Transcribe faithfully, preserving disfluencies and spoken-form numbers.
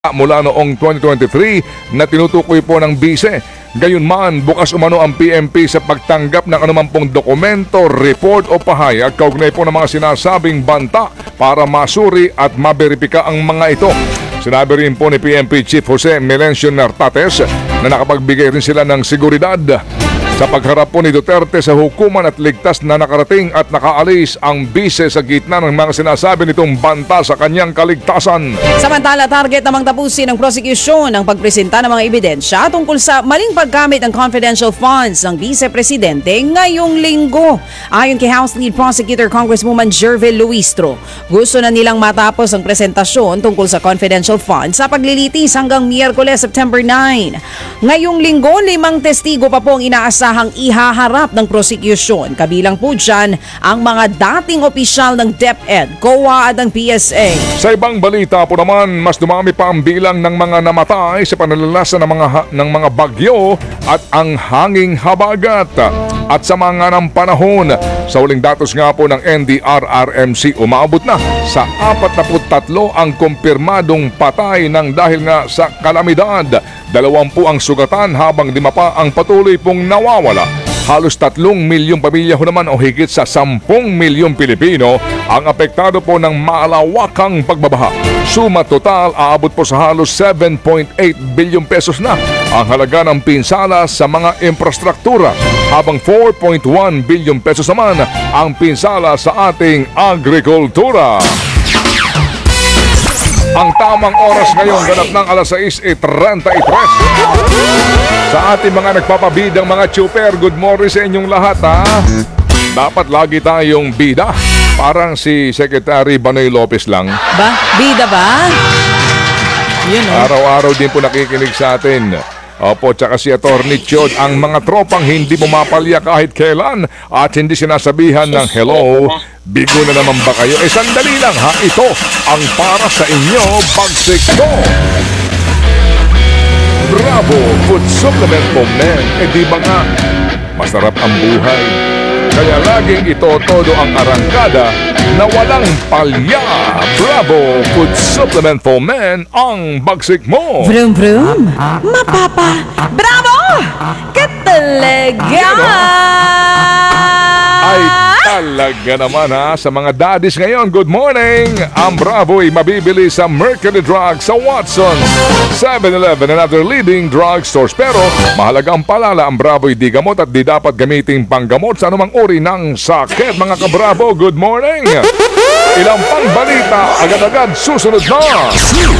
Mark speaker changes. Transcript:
Speaker 1: mula noong twenty twenty-three na tinutukoy po ng bise. Gayunman, bukas umano ang P M P sa pagtanggap ng anuman pong dokumento, report o pahayag kaugnay po ng mga sinasabing banta para masuri at maberipika ang mga ito. Sinabi rin po ni P M P Chief Jose Melencio Nartates na nakapagbigay rin sila ng seguridad sa pagharap po ni Duterte sa hukuman at ligtas na nakarating at nakaalis ang bise sa gitna ng mga sinasabi nitong banta sa kanyang kaligtasan.
Speaker 2: Samantala, target namang tapusin ng prosecution ang pagpresenta ng mga ebidensya tungkol sa maling paggamit ng confidential funds ng Vice Presidente ngayong linggo. Ayon kay House Lead Prosecutor Congresswoman Jervil Luistro, gusto na nilang matapos ang presentasyon tungkol sa confidential funds sa paglilitis hanggang Miyerkules, September nine. Ngayong linggo, limang testigo pa po ang inaasahang ihaharap ng prosecution. Kabilang po dyan ang mga dating opisyal ng DepEd, C O A at ng P S A.
Speaker 1: Sa ibang balita po naman, mas dumami pa ang bilang ng mga namatay sa pananalasa ng mga, ng mga bagyo at ang hanging habagat. At sa mga ng panahon, sa huling datos nga po ng N D R R M C, umaabot na sa apat na tatlo ang kumpirmadong patay ng dahil nga sa kalamidad. Dalawampu ang sugatan habang lima pa ang patuloy pong nawawala. Halos tatlong milyong pamilya ho naman o higit sa sampung milyong Pilipino ang apektado po ng malawakang pagbabaha. Suma total, aabot po sa halos seven point eight bilyong pesos na ang halaga ng pinsala sa mga infrastruktura, habang four point one bilyong pesos naman ang pinsala sa ating agrikultura. Ang tamang oras ngayon, ganap ng alas sais trentaytres. Sa ating mga nagpapabidang mga chuper, good morning sa inyong lahat, ha? Dapat lagi tayong bida. Parang si Secretary Banoy Lopez lang.
Speaker 2: Ba? Bida ba? Yun o.
Speaker 1: Araw-araw din po nakikinig sa atin. Opo, tsaka si Attorney Chod, ang mga tropang hindi bumapalya kahit kailan at hindi sinasabihan ng hello, bigo na naman ba kayo? Eh sandali lang ha, ito ang para sa inyo, Bagsik Ko! Bravo Food Supplement po, men. Eh di ba nga, masarap ang buhay. Kaya laging ito todo ang arangkada na walang palya. Bravo Food Supplement for Men ang Bagsik Mo.
Speaker 2: Vroom vroom. Mapapa. Bravo! Katalaga!
Speaker 1: Ay talaga naman ha. Sa mga daddies ngayon, good morning. Ang Bravo ay mabibili sa Mercury Drug sa Watson, seven eleven and other leading drug stores. Pero mahalagang palala, ang Bravo ay di gamot at di dapat gamitin panggamot sa anumang uri ng sakit. Mga ka-Bravo, good morning. Ilang pang balita, agad-agad susunod na.